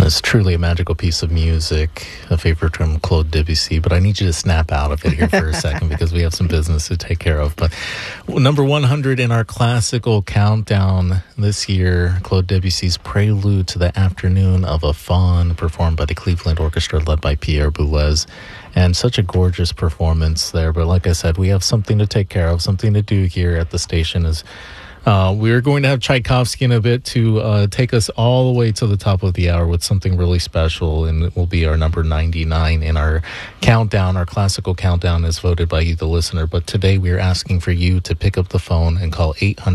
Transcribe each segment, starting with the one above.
It's truly a magical piece of music, a favorite from Claude Debussy, but I need you to snap out of it here for a second because we have some business to take care of. But number 100 in our classical countdown this year, Claude Debussy's Prelude to the Afternoon of a Faun, performed by the Cleveland Orchestra led by Pierre Boulez. And such a gorgeous performance there. But like I said, we have something to take care of, something to do here at the station. We're going to have Tchaikovsky in a bit to take us all the way to the top of the hour with something really special, and it will be our number 99 in our countdown. Our classical countdown is voted by you, the listener, but today we're asking for you to pick up the phone and call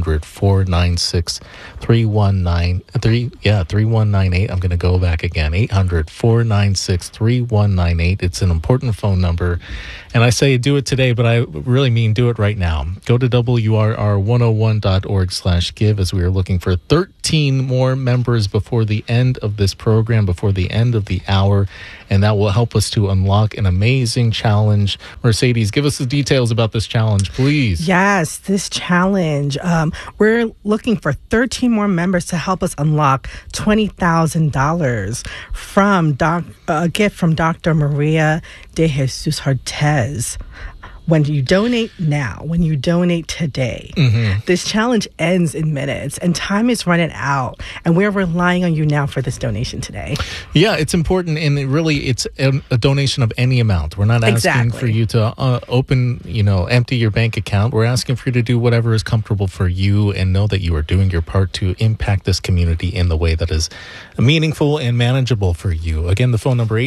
800-496-3198. I'm going to go back again, 800-496-3198. It's an important phone number, and I say do it today, but I really mean do it right now. Go to WRR101.org/give as we are looking for 13 more members before the end of this program, before the end of the hour, and that will help us to unlock an amazing challenge. Mercedes, give us the details about this challenge, please. Yes, this challenge. We're looking for 13 more members to help us unlock $20,000 from a gift from Dr. Maria de Jesus Hartez. When you donate now, when you donate today, this challenge ends in minutes and time is running out, and we're relying on you now for this donation today. Yeah, it's important, and it's a donation of any amount. We're not asking for you to empty your bank account. We're asking for you to do whatever is comfortable for you and know that you are doing your part to impact this community in the way that is meaningful and manageable for you. Again, the phone number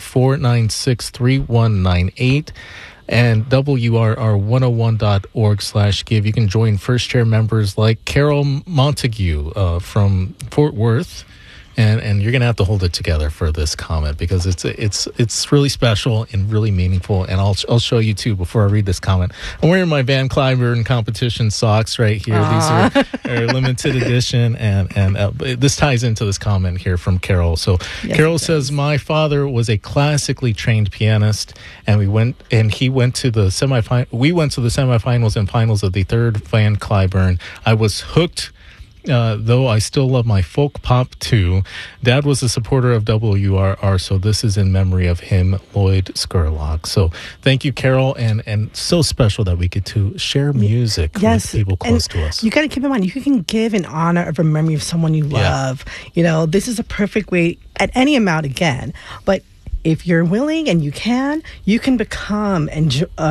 800-496-3198. and WRR101.org/give. You can join first chair members like Carol Montague from Fort Worth. And you're going to have to hold it together for this comment because it's really special and really meaningful. And I'll show you, too, before I read this comment. I'm wearing my Van Cliburn competition socks right here. Aww. These are limited edition. And this ties into this comment here from Carol. So yes, Carol says, my father was a classically trained pianist, and we went to the semifinals and finals of the third Van Cliburn. I was hooked. Though I still love my folk pop too. Dad was a supporter of WRR, so this is in memory of him, Lloyd Scurlock. So thank you, Carol, and so special that we get to share music with people close to us. You got to keep in mind, you can give in honor of a memory of someone you love. You know, this is a perfect way at any amount again, but if you're willing and you can become and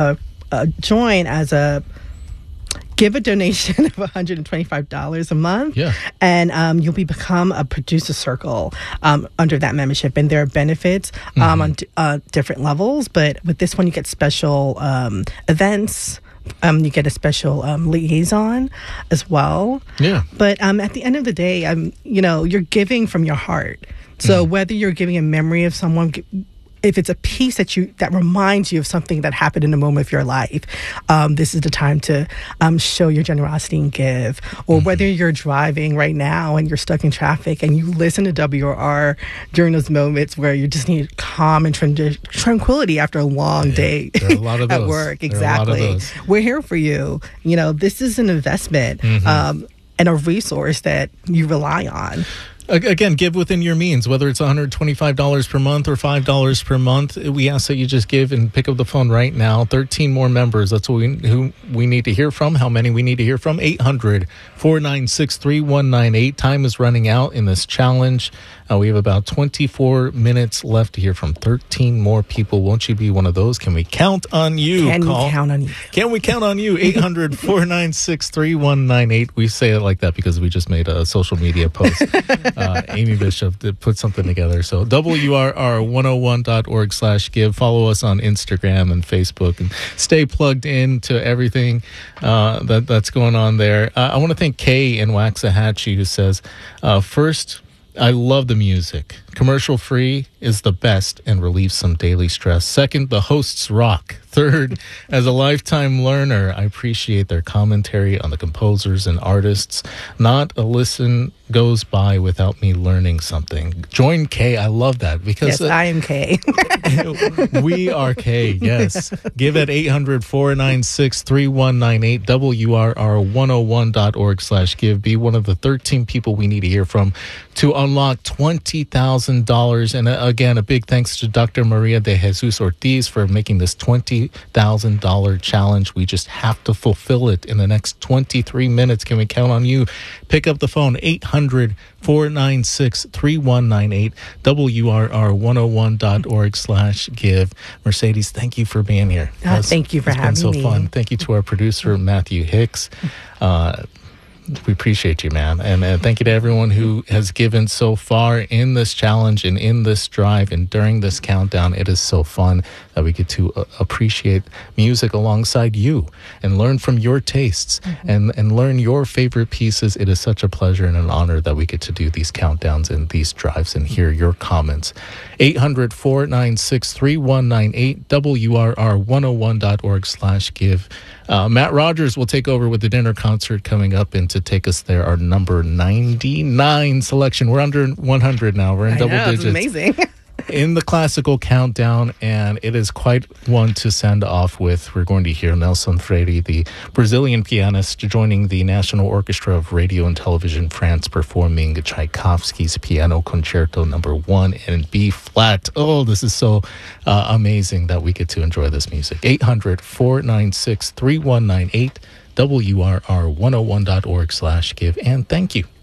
join as a give a donation of $125 a month, and you'll become a producer circle under that membership. And there are benefits on different levels, but with this one, you get special events. You get a special liaison as well. Yeah. But at the end of the day, you're giving from your heart. So whether you're giving a memory of someone, if it's a piece that reminds you of something that happened in a moment of your life, this is the time to show your generosity and give. Or whether you're driving right now and you're stuck in traffic and you listen to WRR during those moments where you just need calm and tranquility after a long day at work. Exactly. We're here for you. You know, this is an investment and a resource that you rely on. Again, give within your means, whether it's $125 per month or $5 per month. We ask that you just give and pick up the phone right now. 13 more members. That's who we need to hear from. How many we need to hear from? 800-496-3198. Time is running out in this challenge. We have about 24 minutes left to hear from 13 more people. Won't you be one of those? Can we count on you? Can we count on you? Can we count on you? 800-496-3198. We say it like that because we just made a social media post. Amy Bishop did put something together. So WRR101.org/give. Follow us on Instagram and Facebook and stay plugged in to everything that's going on there. I want to thank Kay in Waxahachie who says, first, I love the music. Commercial free is the best and relieves some daily stress. Second, the hosts rock. Third, as a lifetime learner, I appreciate their commentary on the composers and artists. Not a listen goes by without me learning something. Join K. I love that because yes, I am K. we are K. Yes. Give at 800-496-3198 WRR101.org/give. Be one of the 13 people we need to hear from to unlock $20,000. And again, a big thanks to Dr. Maria de Jesus Ortiz for making this $20,000 challenge. We just have to fulfill it in the next 23 minutes. Can we count on you? Pick up the phone, 800-496-3198 WRR101.org/give. Mercedes, thank you for being here. Thank you for having me. It's been so fun. Thank you to our producer, Matthew Hicks. We appreciate you, man. And thank you to everyone who has given so far in this challenge and in this drive and during this countdown. It is so fun that we get to appreciate music alongside you and learn from your tastes and learn your favorite pieces. It is such a pleasure and an honor that we get to do these countdowns and these drives and hear your comments. 800-496-3198 WRR101.org/give. Matt Rogers will take over with the dinner concert coming up, and to take us there, our number 99 selection. We're under 100 now. We're in double digits. It's amazing. In the classical countdown, and it is quite one to send off with. We're going to hear Nelson Freire, the Brazilian pianist, joining the National Orchestra of Radio and Television France, performing Tchaikovsky's Piano Concerto No. 1 in B flat. Oh, this is so amazing that we get to enjoy this music. 800-496-3198 WRR101.org/give. And thank you